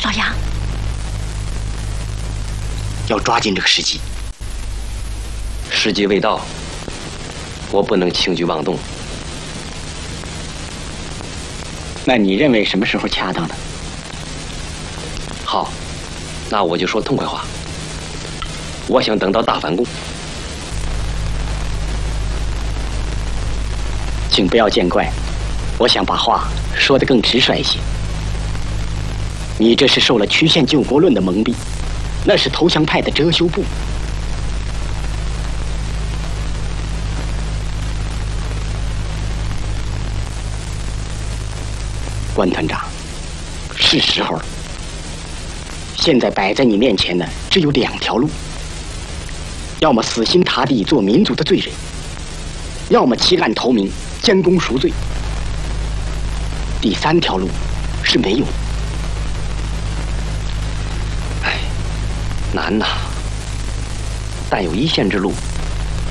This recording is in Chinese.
老杨， 要抓紧这个时机。 时机未到，我不能轻举妄动。 那你认为什么时候恰当呢？ 好，那我就说痛快话。我想等到大反攻。 请不要见怪，我想把话说得更直率一些。你这是受了曲线救国论的蒙蔽，那是投降派的遮羞布。关团长，是时候了。现在摆在你面前的只有2条路：要么死心塌地做民族的罪人，要么弃暗投明，将功赎罪。第3条路是没有。 哎，难呐！但有一线之路。